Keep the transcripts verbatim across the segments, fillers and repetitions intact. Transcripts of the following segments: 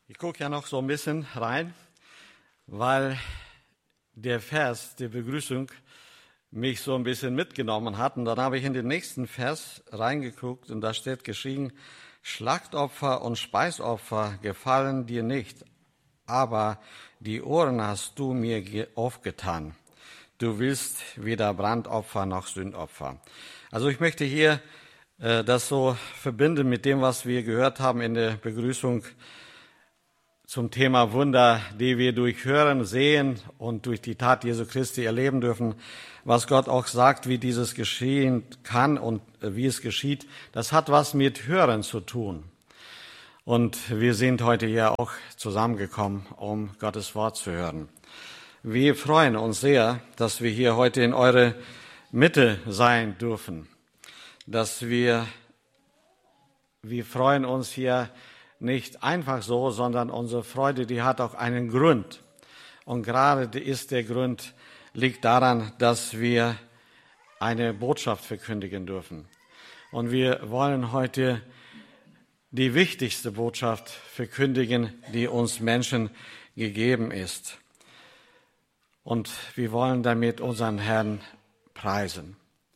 Ich gucke ja noch so ein bisschen rein, weil der Vers der Begrüßung mich so ein bisschen mitgenommen hat. Und dann habe ich in den nächsten Vers reingeguckt und da steht geschrieben, Schlachtopfer und Speisopfer gefallen dir nicht, aber die Ohren hast du mir aufgetan. Du willst weder Brandopfer noch Sündopfer. Also ich möchte hier äh, das so verbinden mit dem, was wir gehört haben in der Begrüßung zum Thema Wunder, die wir durch Hören, Sehen und durch die Tat Jesu Christi erleben dürfen, was Gott auch sagt, wie dieses geschehen kann und wie es geschieht. Das hat was mit Hören zu tun. Und wir sind heute hier auch zusammengekommen, um Gottes Wort zu hören. Wir freuen uns sehr, dass wir hier heute in eure Mitte sein dürfen. Dass wir, wir freuen uns hier nicht einfach so, sondern unsere Freude, die hat auch einen Grund. Und gerade ist der Grund, liegt daran, dass wir eine Botschaft verkündigen dürfen. Und wir wollen heute die wichtigste Botschaft verkündigen, die uns Menschen gegeben ist. Und wir wollen damit unseren Herrn preisen.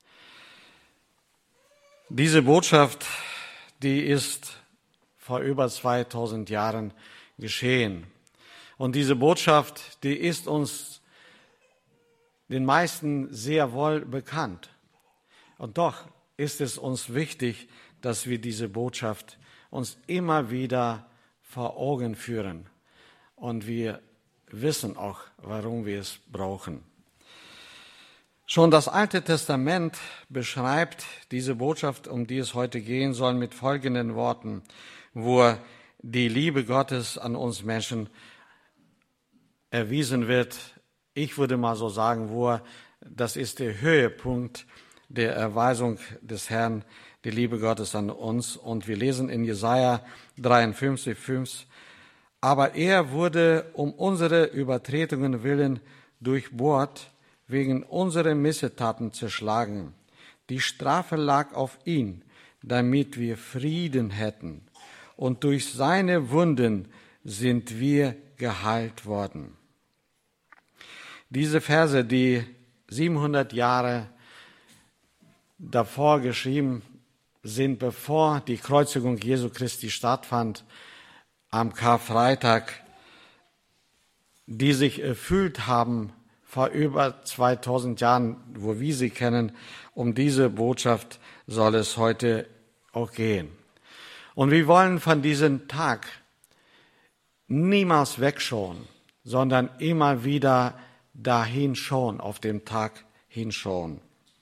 Diese Botschaft, die ist vor über zweitausend Jahren geschehen. Und diese Botschaft, die ist uns den meisten sehr wohl bekannt. Und doch ist es uns wichtig, dass wir diese Botschaft uns immer wieder vor Augen führen. Und wir wissen auch, warum wir es brauchen. Schon das Alte Testament beschreibt diese Botschaft, um die es heute gehen soll, mit folgenden Worten, wo die Liebe Gottes an uns Menschen erwiesen wird. Ich würde mal so sagen, wo das ist der Höhepunkt der Erweisung des Herrn, die Liebe Gottes an uns. Und wir lesen in Jesaja dreiundfünfzig, fünf, aber er wurde um unsere Übertretungen willen durchbohrt, wegen unserer Missetaten zerschlagen. Die Strafe lag auf ihn, damit wir Frieden hätten. Und durch seine Wunden sind wir geheilt worden. Diese Verse, die siebenhundert Jahre davor geschrieben sind, bevor die Kreuzigung Jesu Christi stattfand, am Karfreitag, die sich erfüllt haben vor über zweitausend Jahren, wo wir sie kennen, um diese Botschaft soll es heute auch gehen. Und wir wollen von diesem Tag niemals wegschauen, sondern immer wieder dahin schauen, auf den Tag hinschauen.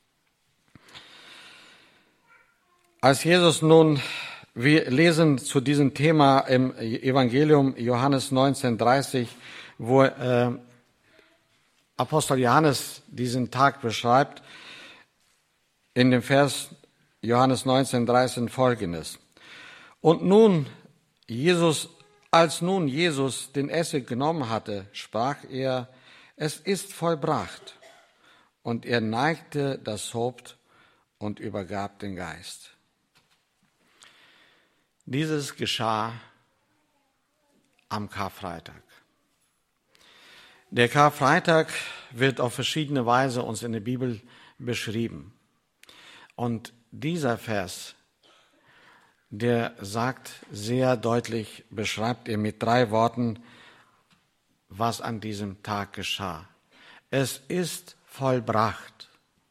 Als Jesus nun, wir lesen zu diesem Thema im Evangelium Johannes neunzehn, dreißig, wo äh, Apostel Johannes diesen Tag beschreibt, in dem Vers Johannes neunzehn, dreißig folgendes. Und nun, Jesus, als nun Jesus den Essig genommen hatte, sprach er, es ist vollbracht. Und er neigte das Haupt und übergab den Geist. Dieses geschah am Karfreitag. Der Karfreitag wird auf verschiedene Weise uns in der Bibel beschrieben. Und dieser Vers, der sagt sehr deutlich, beschreibt er mit drei Worten, was an diesem Tag geschah. Es ist vollbracht.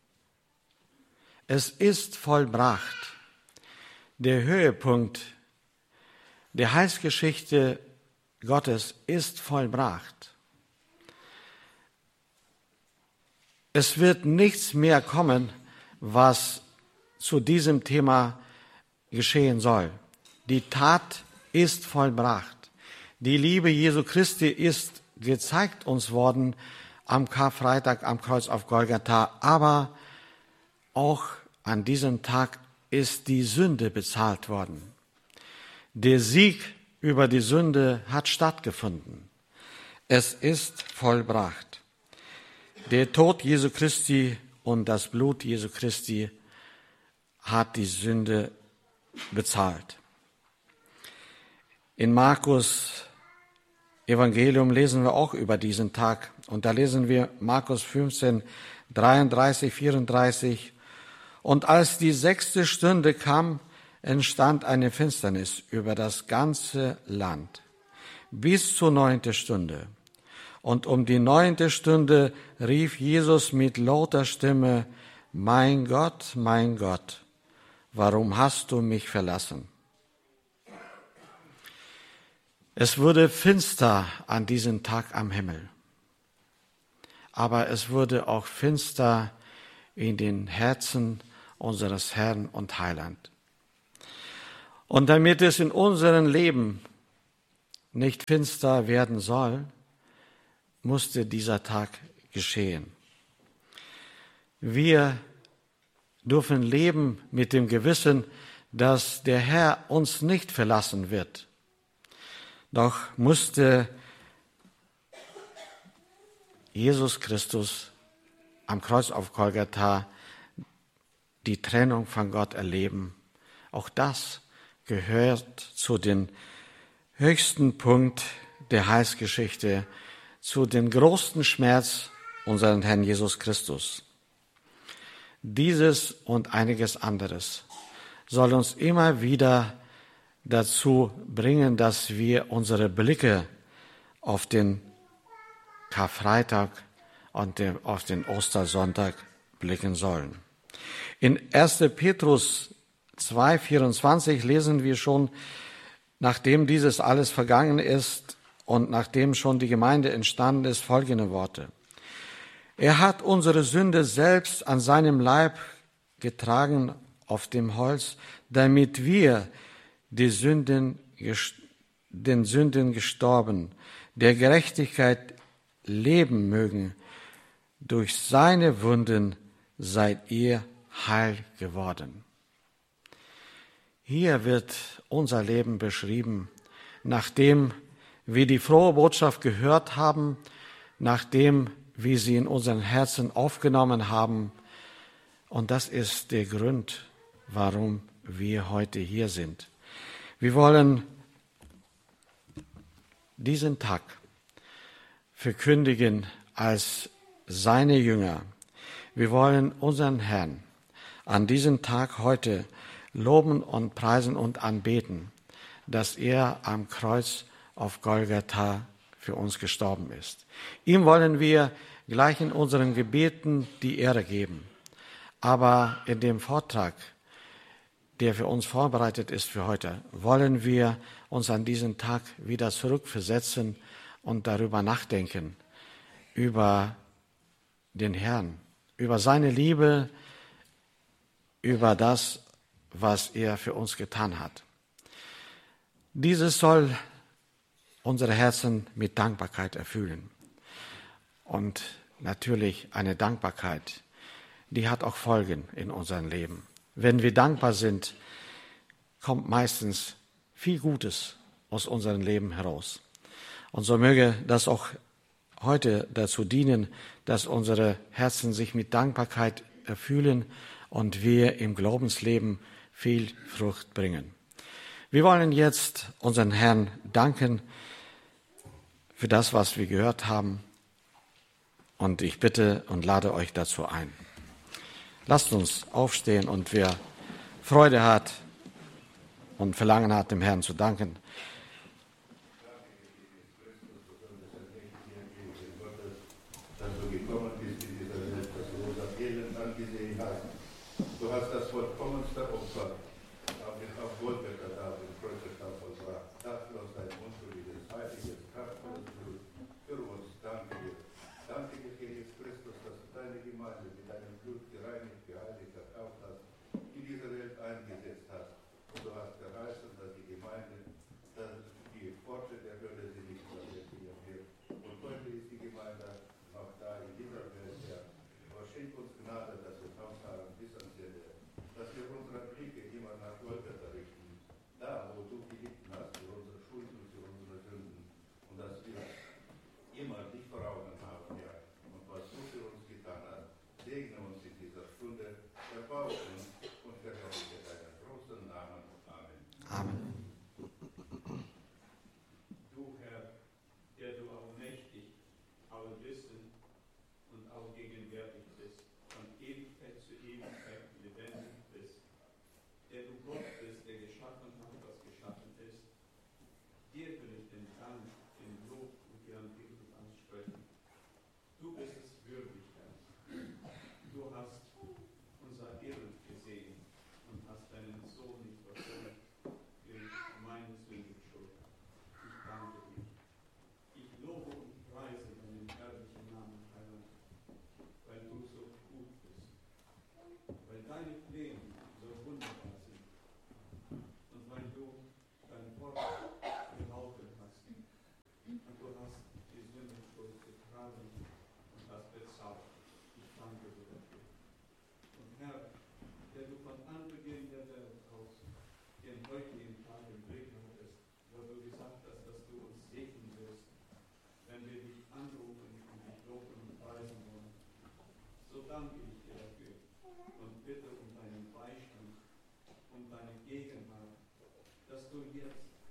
Es ist vollbracht. Der Höhepunkt der Heilsgeschichte Gottes ist vollbracht. Es wird nichts mehr kommen, was zu diesem Thema geschehen soll. Die Tat ist vollbracht. Die Liebe Jesu Christi ist gezeigt uns worden am Karfreitag am Kreuz auf Golgatha, aber auch an diesem Tag ist die Sünde bezahlt worden. Der Sieg über die Sünde hat stattgefunden. Es ist vollbracht. Der Tod Jesu Christi und das Blut Jesu Christi hat die Sünde bezahlt. In Markus Evangelium lesen wir auch über diesen Tag. Und da lesen wir Markus fünfzehn, dreiunddreißig, vierunddreißig. Und als die sechste Stunde kam, entstand eine Finsternis über das ganze Land, bis zur neunten Stunde. Und um die neunte Stunde rief Jesus mit lauter Stimme, mein Gott, mein Gott, warum hast du mich verlassen? Es wurde finster an diesem Tag am Himmel, aber es wurde auch finster in den Herzen unseres Herrn und Heiland. Und damit es in unserem Leben nicht finster werden soll, musste dieser Tag geschehen. Wir dürfen leben mit dem Gewissen, dass der Herr uns nicht verlassen wird. Doch musste Jesus Christus am Kreuz auf Golgatha die Trennung von Gott erleben. Auch das gehört zu den höchsten Punkt der Heilsgeschichte, zu den größten Schmerz unseren Herrn Jesus Christus. Dieses und einiges anderes soll uns immer wieder dazu bringen, dass wir unsere Blicke auf den Karfreitag und auf den Ostersonntag blicken sollen. In erster Petrus zwei, vierundzwanzig lesen wir schon, nachdem dieses alles vergangen ist und nachdem schon die Gemeinde entstanden ist, folgende Worte. Er hat unsere Sünde selbst an seinem Leib getragen auf dem Holz, damit wir die Sünden, den Sünden gestorben, der Gerechtigkeit leben mögen. Durch seine Wunden seid ihr heil geworden. Hier wird unser Leben beschrieben, nachdem wir die frohe Botschaft gehört haben, nachdem wir sie in unseren Herzen aufgenommen haben. Und das ist der Grund, warum wir heute hier sind. Wir wollen diesen Tag verkündigen als seine Jünger. Wir wollen unseren Herrn an diesem Tag heute loben und preisen und anbeten, dass er am Kreuz auf Golgatha für uns gestorben ist. Ihm wollen wir gleich in unseren Gebeten die Ehre geben. Aber in dem Vortrag, der für uns vorbereitet ist für heute, wollen wir uns an diesen Tag wieder zurückversetzen und darüber nachdenken, über den Herrn, über seine Liebe, über das, was er für uns getan hat. Dieses soll unsere Herzen mit Dankbarkeit erfüllen. Und natürlich eine Dankbarkeit, die hat auch Folgen in unserem Leben. Wenn wir dankbar sind, kommt meistens viel Gutes aus unserem Leben heraus. Und so möge das auch heute dazu dienen, dass unsere Herzen sich mit Dankbarkeit erfüllen und wir im Glaubensleben viel Frucht bringen. Wir wollen jetzt unseren Herrn danken für das, was wir gehört haben. Und ich bitte und lade euch dazu ein. Lasst uns aufstehen und wer Freude hat und Verlangen hat, dem Herrn zu danken. Du hast das vollkommenste Opfer auf Golgatha da im Kreuzestag vollbracht. Dafür aus dein unschuldiges, heiliges, kraftvolles Blut für uns. Danke dir. Danke dir, Herr Jesus Christus, dass du deine Gemeinde mit deinem Blut gereinigt, geheiligt, erkauft hast, in diese Welt eingesetzt hast. Und du hast geheißen, dass die Gemeinde, dass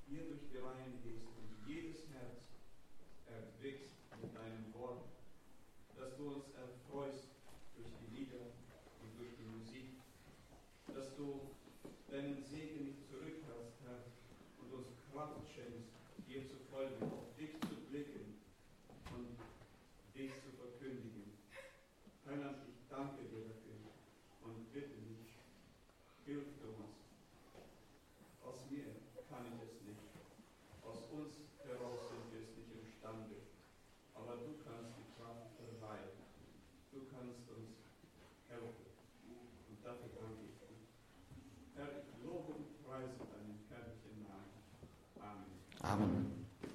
hier durch die Reihen gehst und jedes Herz erquickst mit deinem Wort, dass du uns erfreust durch die Lieder und durch die Musik, dass du deinen Segen nicht zurückhältst, Herr, und uns Kraft schenkst, dir zu folgen, auf dich zu blicken und dich zu verkündigen. Heiland, ich danke dir dafür und bitte dich, hilf du uns. Aus mir kann ich es nicht, aus uns heraus sind wir es nicht imstande, aber du kannst die Kraft verleihen, du kannst uns helfen und dafür danke ich dir. Herr, ich lobe und preise deinen herrlichen Namen. Amen. Amen.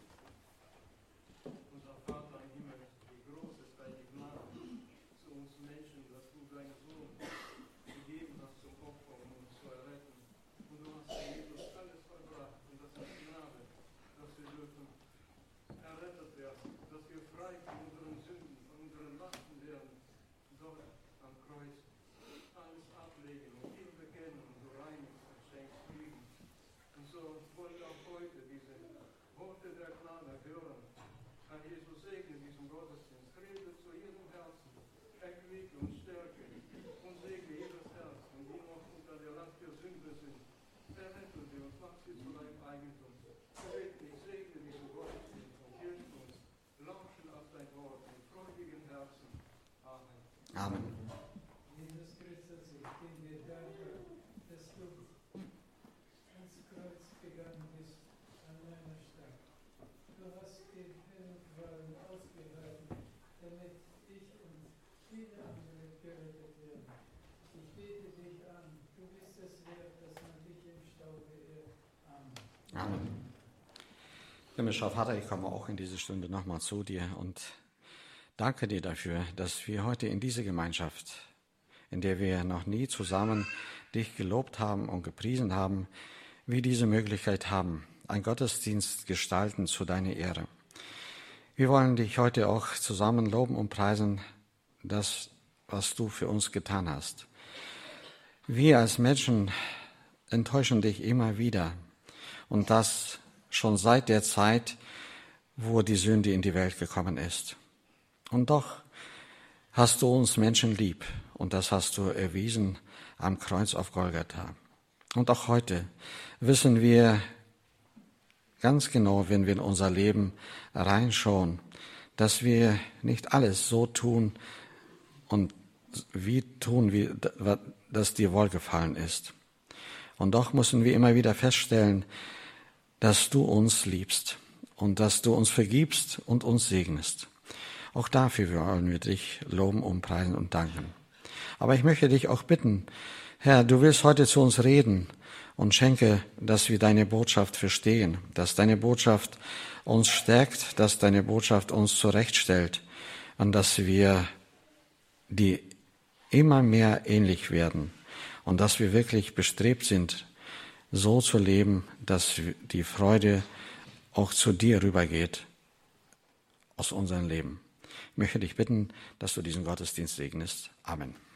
Unser Vater im Himmel, wie groß ist deine Gnade zu uns Menschen, dass du deinen Sohn gegeben hast zum Opfer, um uns zu erretten. Und du hast in Jesus alles vollbracht und das ist Gnade, dass wir dürfen errettet werden, dass wir frei von unseren Sünden, von unseren Lasten werden, dort am Kreuz alles ablegen und ihn bekennen und du reinigst und schenkst Frieden. Und so wollen wir auch heute diese Worte der Gnade hören. Herr Jesus, segne diesen Gottesdienst, rede zu jedem Herzen, erquicke und stärke und segne jedes Herz, und die noch unter der Last der Sünde sind. Errette sie und mach sie zu deinem Eigentum. Segne ich, segne diesen Gottesdienst und hilf uns, lauschen auf dein Wort mit freudigen Herzen. Amen. Amen. Jesus Christus, ich bin dir dankbar, dass du ans Kreuz gegangen bist an meiner Stadt. Du hast den Hirnqualen ausgehalten, damit ich und viele andere gerettet werden. Ich bete dich an, du bist es wert, dass man dich im Staube ehrt. Amen. Amen. Himmlischer Vater, ich komme auch in diese Stunde nochmal zu dir und danke dir dafür, dass wir heute in diese Gemeinschaft, in der wir noch nie zusammen dich gelobt haben und gepriesen haben, wir diese Möglichkeit haben, einen Gottesdienst gestalten zu deiner Ehre. Wir wollen dich heute auch zusammen loben und preisen, das, was du für uns getan hast. Wir als Menschen enttäuschen dich immer wieder, und das schon seit der Zeit, wo die Sünde in die Welt gekommen ist. Und doch hast du uns Menschen lieb, und das hast du erwiesen am Kreuz auf Golgatha. Und auch heute wissen wir ganz genau, wenn wir in unser Leben reinschauen, dass wir nicht alles so tun und wie tun, wie das dir wohlgefallen ist. Und doch müssen wir immer wieder feststellen, dass du uns liebst und dass du uns vergibst und uns segnest. Auch dafür wollen wir dich loben und preisen und danken. Aber ich möchte dich auch bitten, Herr, du willst heute zu uns reden und schenke, dass wir deine Botschaft verstehen, dass deine Botschaft uns stärkt, dass deine Botschaft uns zurechtstellt und dass wir die immer mehr ähnlich werden und dass wir wirklich bestrebt sind, so zu leben, dass die Freude auch zu dir rübergeht aus unserem Leben. Ich möchte dich bitten, dass du diesen Gottesdienst segnest. Amen.